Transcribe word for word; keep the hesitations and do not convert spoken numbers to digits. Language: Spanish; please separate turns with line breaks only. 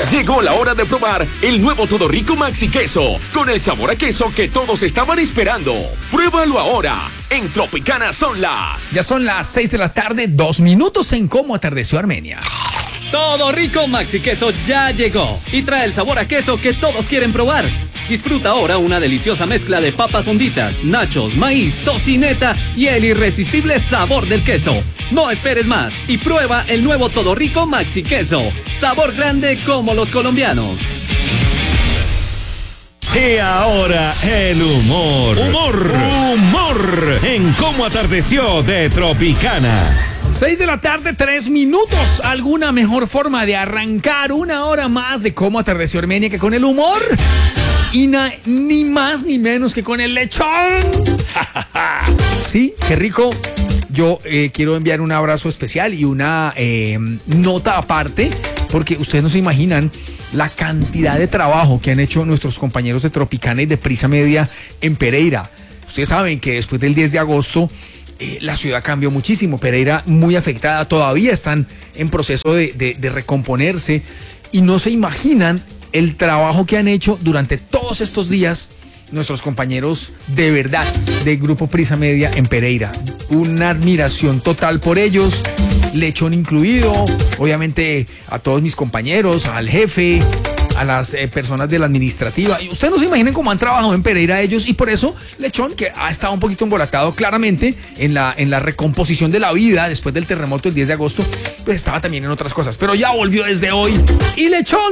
Llegó la hora de probar el nuevo Todo Rico Maxi Queso, con el sabor a queso que todos estaban esperando. Pruébalo ahora. En Tropicana son las...
Ya son las seis de la tarde, dos minutos en cómo atardeció Armenia.
Todo Rico Maxi Queso ya llegó y trae el sabor a queso que todos quieren probar. Disfruta ahora una deliciosa mezcla de papas honditas, nachos, maíz, tocineta y el irresistible sabor del queso. No esperes más y prueba el nuevo Todo Rico Maxi Queso. Sabor grande como los colombianos.
Y ahora el humor.
Humor.
Humor en Cómo Atardeció de Tropicana.
seis de la tarde, tres minutos. ¿Alguna mejor forma de arrancar una hora más de cómo atardeció Armenia que con el humor? Y na, ni más ni menos que con el lechón. Sí, qué rico. Yo eh, quiero enviar un abrazo especial y una eh, nota aparte, porque ustedes no se imaginan la cantidad de trabajo que han hecho nuestros compañeros de Tropicana y de Prisa Media en Pereira. Ustedes saben que después del diez de agosto eh, la ciudad cambió muchísimo. Pereira muy afectada, todavía están en proceso de, de, de recomponerse y no se imaginan el trabajo que han hecho durante todos estos días nuestros compañeros de verdad del Grupo Prisa Media en Pereira. Una admiración total por ellos, lechón incluido, obviamente a todos mis compañeros, al jefe, a las eh, personas de la administrativa. Y ustedes no se imaginen cómo han trabajado en Pereira ellos, y por eso Lechón, que ha estado un poquito embolatado claramente en la, en la recomposición de la vida después del terremoto del diez de agosto, pues estaba también en otras cosas, pero ya volvió desde hoy. Y Lechón